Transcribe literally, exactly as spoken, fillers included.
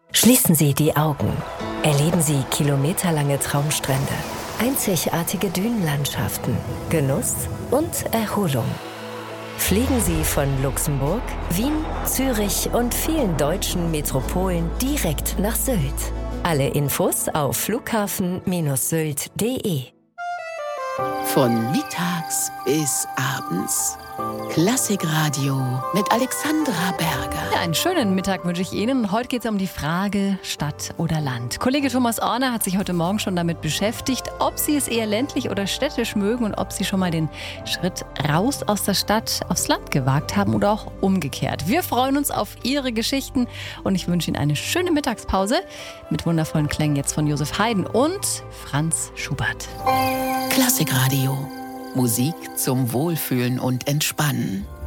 Schließen Sie die Augen. Erleben Sie kilometerlange Traumstrände, einzigartige Dünenlandschaften, Genuss und Erholung. Fliegen Sie von Luxemburg, Wien, Zürich und vielen deutschen Metropolen direkt nach Sylt. Alle Infos auf flughafen Bindestrich sylt punkt de. Von mittags bis abends. Klassikradio mit Alexandra Berger. Ja, einen schönen Mittag wünsche ich Ihnen. Und heute geht es um die Frage Stadt oder Land. Kollege Thomas Orner hat sich heute Morgen schon damit beschäftigt, ob Sie es eher ländlich oder städtisch mögen und ob Sie schon mal den Schritt raus aus der Stadt aufs Land gewagt haben oder auch umgekehrt. Wir freuen uns auf Ihre Geschichten und ich wünsche Ihnen eine schöne Mittagspause mit wundervollen Klängen jetzt von Josef Haydn und Franz Schubert. Klassikradio. Musik zum Wohlfühlen und Entspannen.